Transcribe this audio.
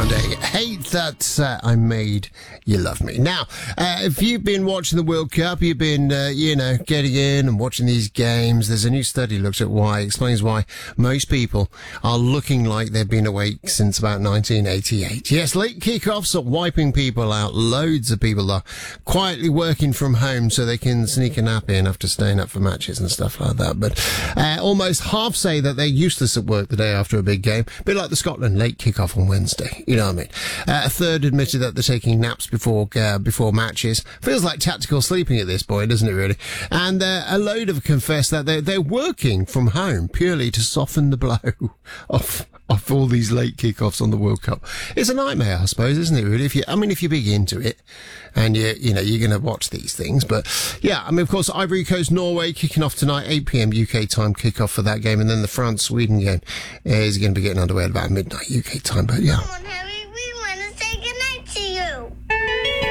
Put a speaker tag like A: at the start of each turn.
A: sounding. Hate that I made you love me. Now, if you've been watching the World Cup, you've been, getting in and watching these games, there's a new study looks at explains why most people are looking like they've been awake since about 1988. Yes, late kickoffs are wiping people out. Loads of people are quietly working from home so they can sneak a nap in after staying up for matches and stuff like that. But almost half say that they're useless at work the day after a big game. A bit like the Scotland late kickoff on Wednesday. You know what I mean? A third admitted that they're taking naps before matches. Feels like tactical sleeping at this point, doesn't it, really? And a load have confessed that they're working from home purely to soften the blow of all these late kickoffs on the World Cup. It's a nightmare, I suppose, isn't it, really? If you're big into it and you're going to watch these things. But yeah, of course, Ivory Coast, Norway kicking off tonight, 8 p.m. UK time kickoff for that game. And then the France-Sweden game is going to be getting underway at about midnight UK time. But yeah.
B: Come on, Harry.